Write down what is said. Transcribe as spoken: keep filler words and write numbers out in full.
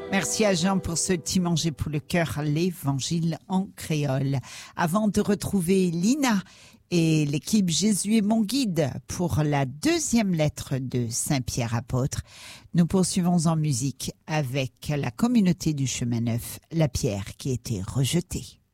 Merci à Jean pour ce petit manger pour le cœur, l'évangile en créole. Avant de retrouver Lina et l'équipe Jésus est mon guide pour la deuxième lettre de Saint-Pierre apôtre, nous poursuivons en musique avec la communauté du chemin neuf, la pierre qui était rejetée.